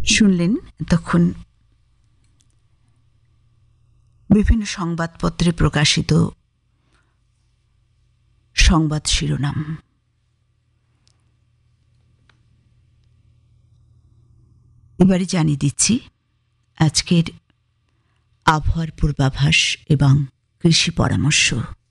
শুনলেন তখন বিভিন্ন সংবাদপত্রে প্রকাশিত সংবাদ শিরোনাম। এবারে জানিয়ে দিচ্ছি আজকের আবহাওয়ার পূর্বাভাস এবং কৃষি পরামর্শ।